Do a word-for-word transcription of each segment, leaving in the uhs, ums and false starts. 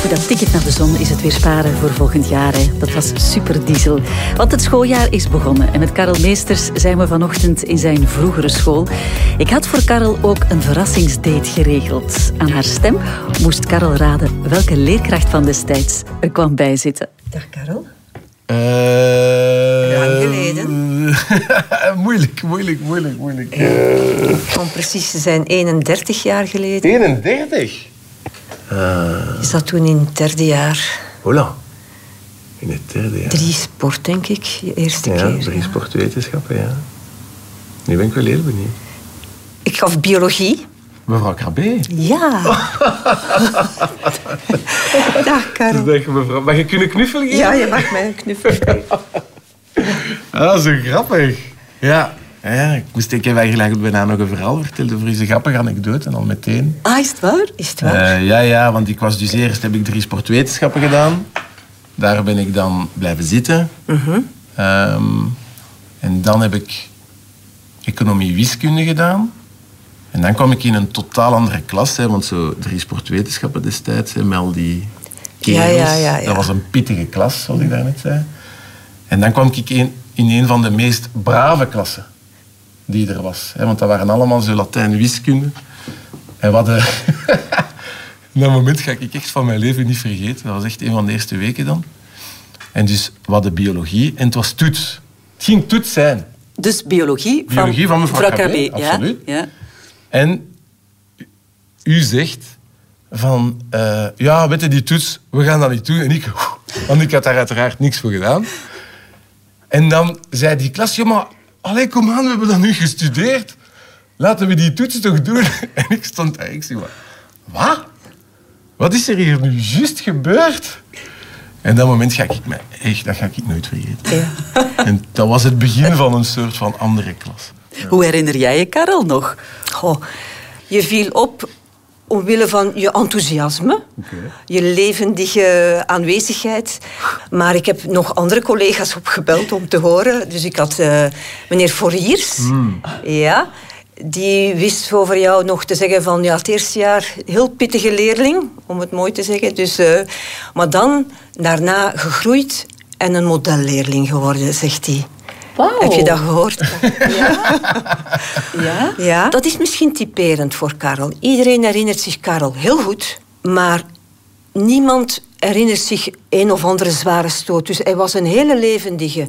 voor dat ticket naar de zon is het weer sparen voor volgend jaar. Hè. Dat was super diesel. Want het schooljaar is begonnen. En met Karel Meesters zijn we vanochtend in zijn vroegere school. Ik had voor Karel ook een verrassingsdate geregeld. Aan haar stem moest Karel raden welke leerkracht van destijds er kwam bijzitten. Dag Karel. Uh, Lang geleden. moeilijk, moeilijk, moeilijk, moeilijk. Uh. Om precies te zijn, eenendertig jaar geleden. eenendertig? Uh. Is dat toen in het derde jaar? Hola. In het derde jaar. Drie sport, denk ik, je eerste ja, keer. Drie ja. sportwetenschappen, ja. Nu ben ik wel heel benieuwd. Ik gaf biologie. Mevrouw Krabbe? Ja. Dag, Karel. Dag, mevrouw. Mag je kunnen knuffelen geven? Ja, je mag mij een knuffel geven. Ah, zo grappig. Ja. Ja, ik moest ik heb eigenlijk bijna nog een verhaal vertellen over deze grappige anekdote al meteen. Ah, is het waar? Is het waar? Uh, ja, ja, want ik was dus eerst heb ik drie sportwetenschappen gedaan. Daar ben ik dan blijven zitten. Uh-huh. Um, en dan heb ik economie-wiskunde gedaan. En dan kwam ik in een totaal andere klas, hè, want zo drie sportwetenschappen destijds, hè, met al die kerels. Ja, ja, ja, ja. Dat was een pittige klas, zoals ik daarnet zei. En dan kwam ik in, in een van de meest brave klassen die er was. Hè, want dat waren allemaal zo Latijn-wiskunde. En wat de... dat moment ga ik echt van mijn leven niet vergeten. Dat was echt een van de eerste weken dan. En dus we hadden biologie en het was toets. Het ging toets zijn. Dus biologie, biologie van, van mevrouw Krabbe. Absoluut. Ja, ja. En u zegt van, uh, ja, weet je, die toets, we gaan dat niet doen. En ik, want ik had daar uiteraard niks voor gedaan. En dan zei die klas, ja, maar, allee, kom aan, we hebben dat nu gestudeerd. Laten we die toets toch doen. En ik stond daar, ik zei, wat? Wat is er hier nu juist gebeurd? En dat moment ga ik me echt, dat ga ik nooit vergeten. Ja. En dat was het begin van een soort van andere klas. Ja. Hoe herinner jij je Karel nog? Goh, je viel op omwille van je enthousiasme, okay. Je levendige aanwezigheid. Maar ik heb nog andere collega's opgebeld om te horen. Dus ik had uh, meneer Fouriers. Mm. Ja, die wist over jou nog te zeggen van ja, het eerste jaar heel pittige leerling, om het mooi te zeggen. Dus, uh, maar dan daarna gegroeid en een modelleerling geworden, zegt hij. Wow. Heb je dat gehoord? Ja. Ja? Ja. Dat is misschien typerend voor Karel. Iedereen herinnert zich Karel heel goed, maar niemand herinnert zich een of andere zware stoot. Dus hij was een hele levendige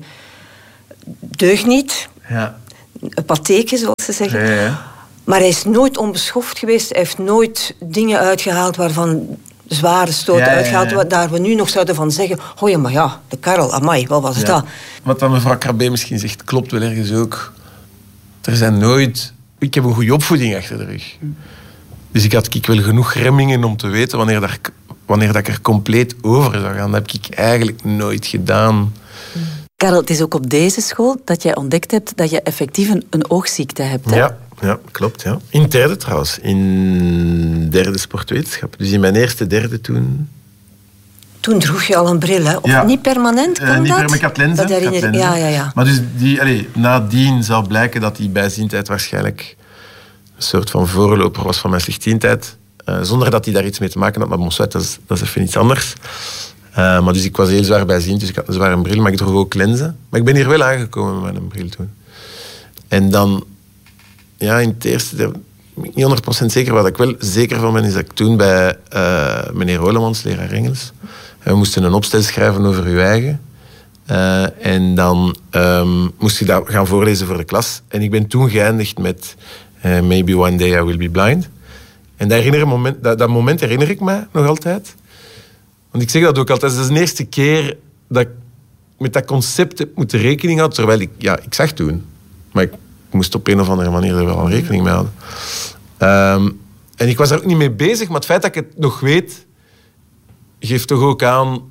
deugniet. Ja. Een patheke, zoals ze zeggen. Ja, ja. Maar hij is nooit onbeschoft geweest. Hij heeft nooit dingen uitgehaald waarvan zware stoten ja, uitgehaald, ja, ja. Daar we nu nog zouden van zeggen, oh ja, maar ja, de Karel, amai, wat was ja. dat? Wat dan mevrouw Krabbe misschien zegt, klopt wel ergens ook. Er zijn nooit... Ik heb een goede opvoeding achter de rug. Dus ik had ik wel genoeg remmingen om te weten wanneer, dat ik, wanneer dat ik er compleet over zou gaan. Dat heb ik eigenlijk nooit gedaan. Karel, het is ook op deze school dat jij ontdekt hebt dat je effectief een, een oogziekte hebt. Hè? Ja, ja, klopt. Ja. In derde trouwens. In derde sportwetenschap. Dus in mijn eerste derde toen... Toen droeg je al een bril, hè? Of ja. niet permanent, kan uh, niet dat? Per, maar ik had lenzen. Dat herinner... ik had lenzen. Ja, ja, ja. Maar dus die, allez, nadien zou blijken dat die bijziendheid waarschijnlijk een soort van voorloper was van mijn slechtziendheid. Uh, zonder dat die daar iets mee te maken had. Maar bon, dat is, dat is even iets anders. Uh, maar dus ik was heel zwaar bijziend, dus ik had een zware bril, maar ik droeg ook lenzen. Maar ik ben hier wel aangekomen met een bril toen. En dan, ja, in het eerste, ik ben niet honderd procent zeker, wat ik wel zeker van ben, is dat ik toen bij uh, meneer Holemans, leraar Engels, we moesten een opstel schrijven over uw eigen. Uh, en dan um, moest je dat gaan voorlezen voor de klas. En ik ben toen geëindigd met uh, Maybe one day I will be blind. En dat, herinner moment, dat, dat moment herinner ik me nog altijd. Want ik zeg dat ook altijd. Dat is de eerste keer dat ik met dat concept heb moeten rekening houden. Terwijl ik, ja, ik zag toen. Maar ik moest op een of andere manier er wel al rekening mee houden. Um, en ik was daar ook niet mee bezig. Maar het feit dat ik het nog weet, geeft toch ook aan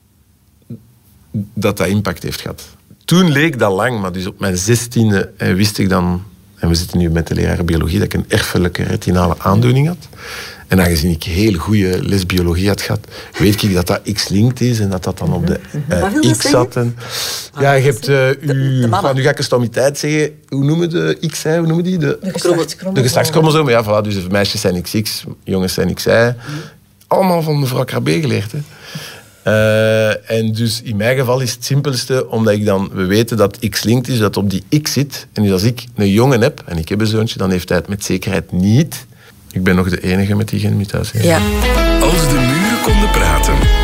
dat dat impact heeft gehad. Toen leek dat lang, maar dus op mijn zestiende wist ik dan... En we zitten nu met de leraar biologie, dat ik een erfelijke retinale aandoening had. En aangezien ik heel goede lesbiologie had gehad, weet ik dat dat X-linked is en dat dat dan op de uh, X zat. En, ja, je hebt uh, u... Nou, nu ga ik een stomiteit zeggen. Hoe noemen de X, hoe noemen die? De, de geslachtschromosomen. De geslachtschromosomen, ja, voilà. Dus meisjes zijn X X, jongens zijn X Y. allemaal van mevrouw Krabbe geleerd. Hè. Uh, en dus in mijn geval is het simpelste, omdat ik dan, we weten dat X linkt is, dat op die X zit. En dus als ik een jongen heb, en ik heb een zoontje, dan heeft hij het met zekerheid niet. Ik ben nog de enige met die geen mutatie. Ja. Als de muren konden praten.